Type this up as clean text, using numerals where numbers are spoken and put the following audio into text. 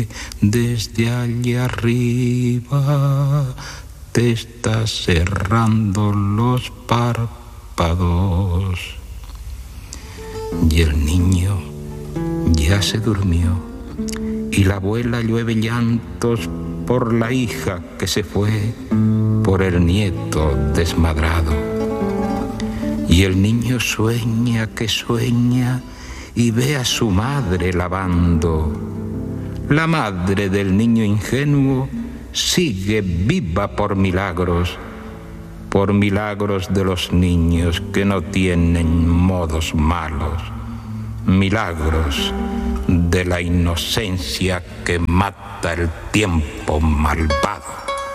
que desde allá arriba te estás cerrando los párpados. Y el niño ya se durmió y la abuela llueve llantos por la hija que se fue, por el nieto desmadrado. Y el niño sueña que sueña y ve a su madre lavando. La madre del niño ingenuo sigue viva por milagros de los niños que no tienen modos malos, milagros de la inocencia que mata el tiempo malvado.